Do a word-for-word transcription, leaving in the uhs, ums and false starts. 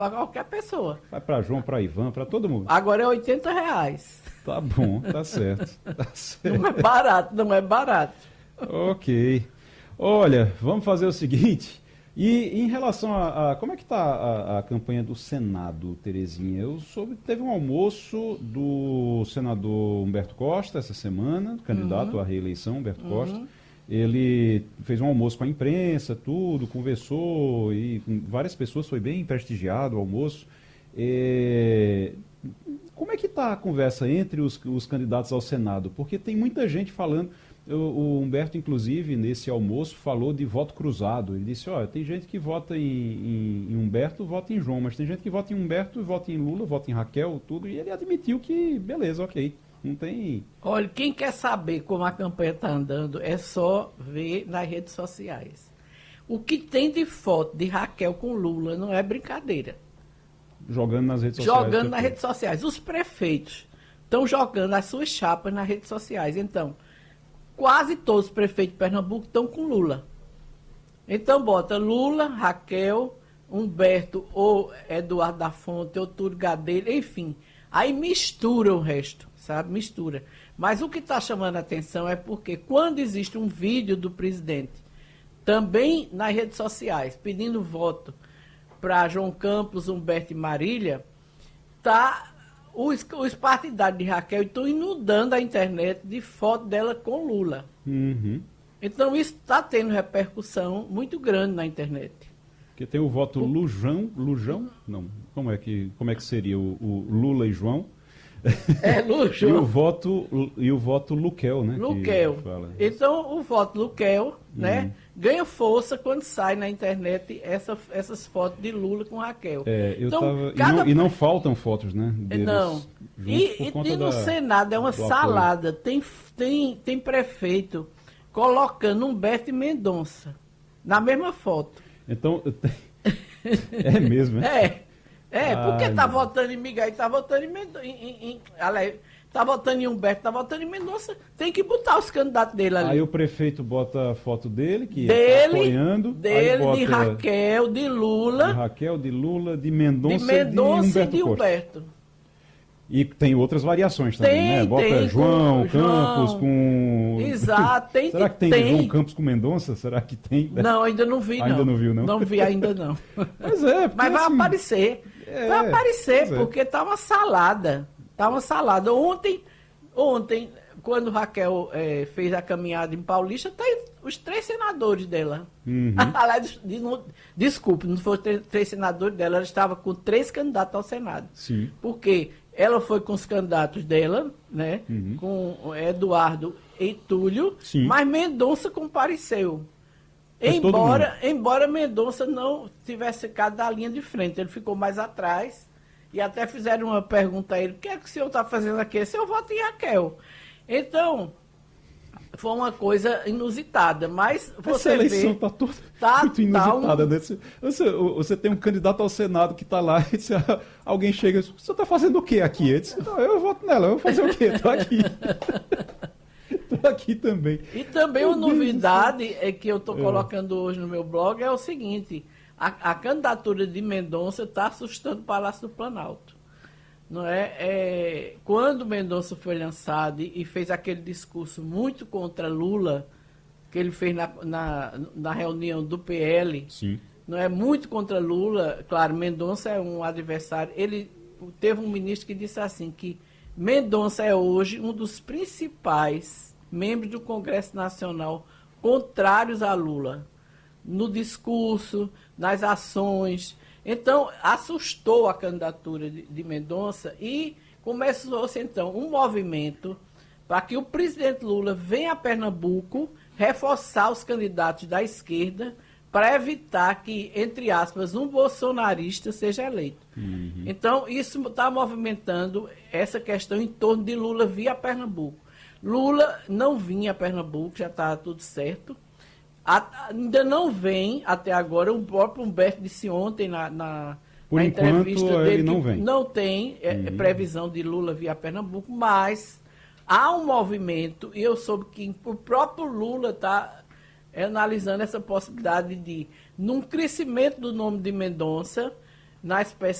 para qualquer pessoa. Vai para João, para Ivan, para todo mundo. Agora é oitenta reais. Tá bom, tá certo. Tá certo. Não é barato, não é barato. Ok. Olha, vamos fazer o seguinte. E em relação a, a como é que está a, a campanha do Senado, Terezinha? Eu soube que teve um almoço do senador Humberto Costa essa semana, candidato Uhum. à reeleição, Humberto Uhum. Costa. Ele fez um almoço com a imprensa, tudo, conversou e com várias pessoas, foi bem prestigiado o almoço. É, Como é que está a conversa entre os, os candidatos ao Senado? Porque tem muita gente falando. O, o Humberto, inclusive, nesse almoço, falou de voto cruzado. Ele disse, olha, tem gente que vota em, em, em Humberto, vota em João, mas tem gente que vota em Humberto, vota em Lula, vota em Raquel, tudo. E ele admitiu que, beleza, ok, não tem... Olha, quem quer saber como a campanha está andando é só ver nas redes sociais. O que tem de foto de Raquel com Lula não é brincadeira. Jogando nas redes sociais. Jogando nas redes sociais. Os prefeitos estão jogando as suas chapas nas redes sociais. Então, quase todos os prefeitos de Pernambuco estão com Lula. Então, bota Lula, Raquel, Humberto, ou Eduardo da Fonte, ou Túlio Gadelha, enfim. Aí mistura o resto, sabe? Mistura. Mas o que está chamando a atenção é porque quando existe um vídeo do presidente, também nas redes sociais, pedindo voto para João Campos, Humberto e Marília, tá, os, os partidários de Raquel estão inundando a internet de foto dela com Lula. Uhum. Então isso está tendo repercussão muito grande na internet. Porque tem o voto Lujão, Lujão? Não, como é que, como é que seria o, o Lula e João? É, Lujão. E o voto, e o voto Luquel, né? Luquel. Fala. Então o voto Luquel, né, Uhum. ganha força quando sai na internet essa, essas fotos de Lula com Raquel. É, eu então, tava, cada... e, não, e não faltam fotos, né? Deles Não. juntos E, por e, conta e no da, Senado é uma do salada. Tem, tem, tem prefeito colocando Humberto e Mendonça na mesma foto. Então, é mesmo, né? É. É, porque Ai, tá meu. votando em Miguel, tá votando em Mendonça. Em, em, em, aliás, tá votando em Humberto, tá votando em Mendonça. Tem que botar os candidatos dele ali. Aí o prefeito bota a foto dele, que dele, tá apoiando. dele, aí bota de Raquel, de Lula, de Raquel, de Lula, de Mendonça, de Mendonça e e de de Humberto Costa. Humberto. E tem outras variações também, Tem, né? Bota tem, João com Campos João. com... Exato, tem Será que que tem, tem. João Campos com Mendonça? Será que tem? Não, ainda não vi, não. Ainda não viu, não? Não vi ainda, não. Mas é, porque Mas vai assim, aparecer. é, vai aparecer, pois é. porque tá uma salada. Tá uma salada. Ontem, ontem quando Raquel eh, fez a caminhada em Paulista, tem os três senadores dela. Uhum. Aliás, de- não- desculpe, não foram três, três senadores dela, ela estava com três candidatos ao Senado. Sim. Porque ela foi com os candidatos dela, né? Uhum. Com Eduardo e Túlio, Sim. mas Mendonça compareceu. Mas todo Embora, embora Mendonça não tivesse ficado da linha de frente, ele ficou mais atrás e até fizeram uma pergunta a ele: o que é que o senhor está fazendo aqui? Se eu voto em Raquel. Então, foi uma coisa inusitada, mas Essa você eleição vê... tá toda tá- muito tá inusitada, um- né? Você, você, você tem um candidato ao Senado que está lá e você- alguém chega e diz, você está fazendo o quê aqui? Ele diz, não, eu voto nela, eu vou fazer o quê? Estou aqui. Estou aqui também. E também Meu uma Deus do novidade é que eu estou É. colocando hoje no meu blog é o seguinte: a, a candidatura de Mendonça está assustando o Palácio do Planalto. Não é? É, quando Mendonça foi lançado e, e fez aquele discurso muito contra Lula, que ele fez na, na, na reunião do P L, Sim. não é muito contra Lula, claro, Mendonça é um adversário. Ele teve um ministro que disse assim que Mendonça é hoje um dos principais membros do Congresso Nacional contrários a Lula, no discurso, nas ações. Então, assustou a candidatura de, de Mendonça e começou-se, então, um movimento para que o presidente Lula venha a Pernambuco reforçar os candidatos da esquerda para evitar que, entre aspas, um bolsonarista seja eleito. Uhum. Então, isso está movimentando essa questão em torno de Lula vir a Pernambuco. Lula não vinha a Pernambuco, já está tudo certo. A, ainda não vem, até agora, o próprio Humberto disse ontem na, na, Por na enquanto, entrevista ele dele não que vem. não tem é, Uhum. previsão de Lula vir a Pernambuco, mas há um movimento, e eu soube que o próprio Lula está analisando essa possibilidade de, num crescimento do nome de Mendonça, nas